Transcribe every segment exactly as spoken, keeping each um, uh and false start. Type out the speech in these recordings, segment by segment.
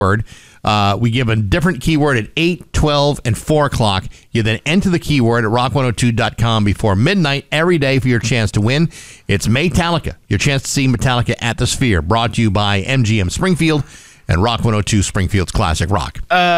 word. Uh, we give a different keyword at eight, twelve, and four o'clock. You then enter the keyword at rock one oh two dot com before midnight every day for your chance to win. It's Metallica, your chance to see Metallica at the Sphere, brought to you by M G M Springfield and Rock one oh two, Springfield's Classic Rock.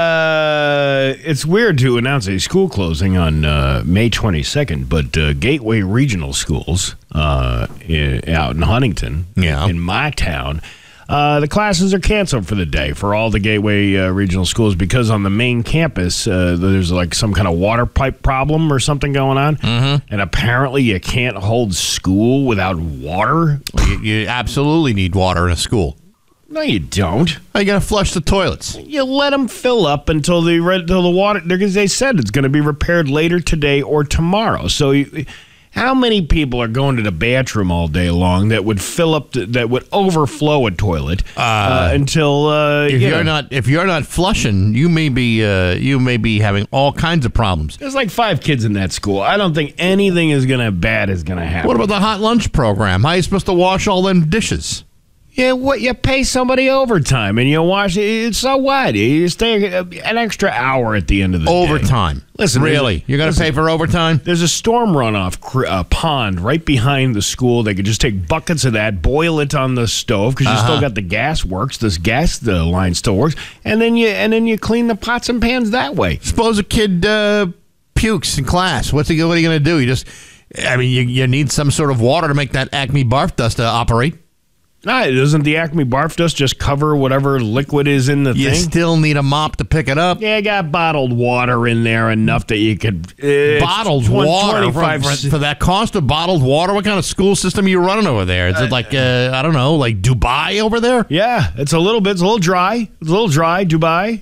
Uh, it's weird to announce a school closing on uh, May twenty-second, but uh, Gateway Regional Schools uh, in, out in Huntington, yeah. in my town, Uh, the classes are canceled for the day for all the Gateway uh, Regional Schools because on the main campus, uh, there's like some kind of water pipe problem or something going on. Mm-hmm. And apparently you can't hold school without water. You, you absolutely need water in a school. No, you don't. You got to flush the toilets. You let them fill up until the, until the water, because they said it's going to be repaired later today or tomorrow. So you... How many people are going to the bathroom all day long that would fill up, the, that would overflow a toilet uh, uh, until uh, if you you're know. not if you're not flushing, you may be uh, you may be having all kinds of problems. There's like five kids in that school. I don't think anything is gonna bad is gonna happen. What about the hot lunch program? How are you supposed to wash all them dishes? Yeah, what you pay somebody overtime and you wash it. So what? You stay an extra hour at the end of the overtime. day. Overtime. Listen, really? You're going to pay for overtime? There's a storm runoff cr- uh, pond right behind the school. They could just take buckets of that, boil it on the stove because you uh-huh. still got the gas works. This gas the line still works, and then you and then you clean the pots and pans that way. Suppose a kid uh, pukes in class. What's he? What are you going to do? You just, I mean, you, you need some sort of water to make that Acme barf dust uh, operate. No, doesn't the Acme barf dust just cover whatever liquid is in the you thing? You still need a mop to pick it up. Yeah, I got bottled water in there enough that you could... Uh, bottled water? For, for, for that cost of bottled water? What kind of school system are you running over there? Is it like, uh, I don't know, like Dubai over there? Yeah, it's a little bit, it's a little dry. It's a little dry, Dubai.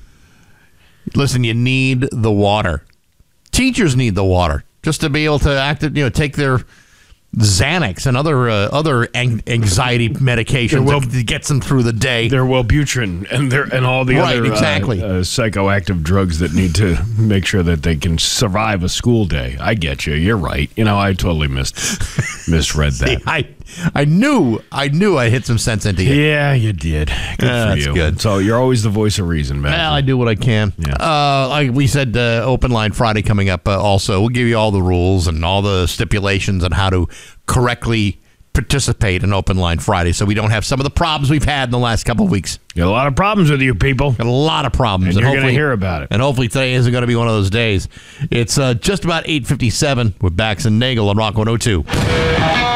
Listen, you need the water. Teachers need the water just to be able to act, you know, take their... Xanax and other uh, other anxiety medications will, that gets them through the day. Their Wellbutrin and their and all the right, other exactly. uh, uh, psychoactive drugs that need to make sure that they can survive a school day. I get you. You're right. You know, I totally missed misread that. See, I I knew I knew I hit some sense into you. Yeah, you did. Good uh, for that's you. Good. So you're always the voice of reason, man. Well, I do what I can. Yeah. Uh, like we said, uh, Open Line Friday coming up. Uh, also, we'll give you all the rules and all the stipulations on how to correctly participate in Open Line Friday, so we don't have some of the problems we've had in the last couple of weeks. Got a lot of problems with you people. Got a lot of problems, and, and you're going to hear about it. And hopefully today isn't going to be one of those days. It's uh, just about eight fifty-seven with Bax and Nagel on Rock one oh two.